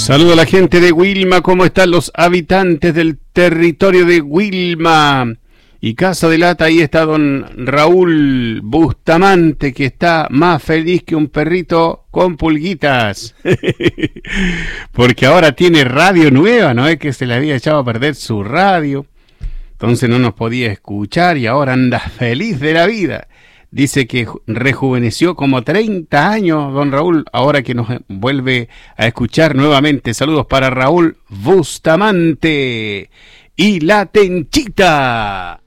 Saludo a la gente de Wilma, ¿cómo están los habitantes del territorio de Wilma? Y Casa de Lata, ahí está don Raúl Bustamante, que está más feliz que un perrito con pulguitas. Porque ahora tiene radio nueva, ¿no? Es que se le había echado a perder su radio. Entonces no nos podía escuchar y ahora anda feliz de la vida. Dice que rejuveneció como 30 años, don Raúl, ahora que nos vuelve a escuchar nuevamente. Saludos para Raúl Bustamante y la Tenchita.